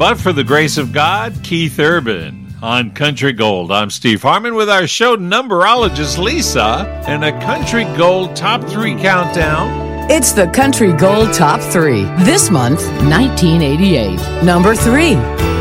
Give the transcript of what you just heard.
But for the Grace of God, Keith Urban. On Country Gold, I'm Steve Harmon with our show numberologist Lisa and a Country Gold Top 3 countdown. It's the Country Gold Top 3. This month, 1988. Number 3.